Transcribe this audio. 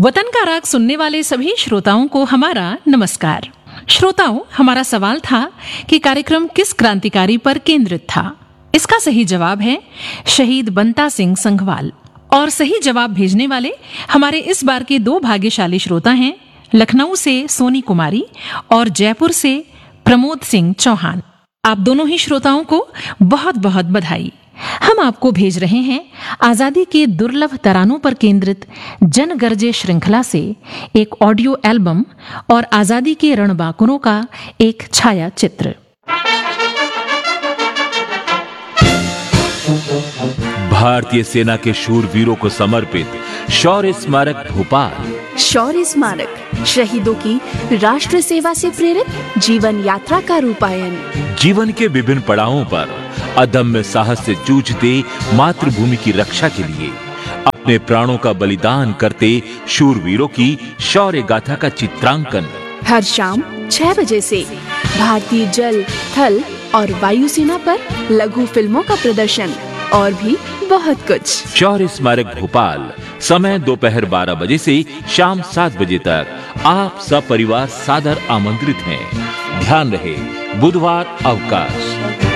वतन का राग सुनने वाले सभी श्रोताओं को हमारा नमस्कार। श्रोताओं, हमारा सवाल था कि कार्यक्रम किस क्रांतिकारी पर केंद्रित था। इसका सही जवाब है शहीद बंता सिंह संघवाल। और सही जवाब भेजने वाले हमारे इस बार के दो भाग्यशाली श्रोता हैं, लखनऊ से सोनी कुमारी और जयपुर से प्रमोद सिंह चौहान। आप दोनों ही श्रोताओं को बहुत बहुत बधाई। हम आपको भेज रहे हैं आजादी के दुर्लभ तरानों पर केंद्रित जनगर्जे श्रृंखला से एक ऑडियो एल्बम और आजादी के रणबांकुरों का एक छाया चित्र। भारतीय सेना के शूरवीरों को समर्पित शौर्य स्मारक भोपाल। शौर्य स्मारक शहीदों की राष्ट्र सेवा से प्रेरित जीवन यात्रा का रूपायन। जीवन के विभिन्न पड़ावों पर अदम्य साहस से जूझते मातृभूमि की रक्षा के लिए अपने प्राणों का बलिदान करते शूरवीरों की शौर्य गाथा का चित्रांकन हर शाम 6 बजे से भारतीय जल, थल और वायु सेना पर लघु फिल्मों का प्रदर्शन और भी बहुत कुछ। शौर्य स्मारक भोपाल, समय दोपहर 12 बजे से शाम 7 बजे तक। आप सब परिवार सादर आमंत्रित हैं। ध्यान रहे, बुधवार अवकाश।